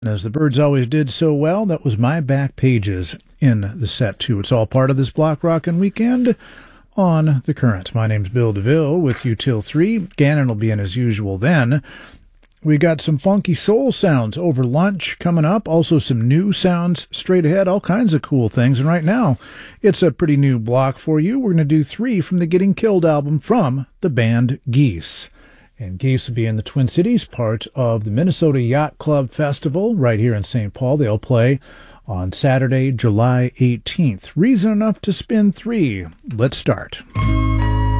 As the Byrds always did so well, that was My Back Pages in the set, too. It's all part of this Block Rockin' Weekend on The Current. My name's Bill DeVille with you till 3. Gannon will be in as usual then. We got some funky soul sounds over lunch coming up, also some new sounds straight ahead, all kinds of cool things. And right now, it's a pretty new block for you. We're going to do 3 from the Getting Killed album from the band Geese. And Geese will be in the Twin Cities, part of the Minnesota Yacht Club Festival right here in St. Paul. They'll play on Saturday, July 18th. Reason enough to spin 3. Let's start.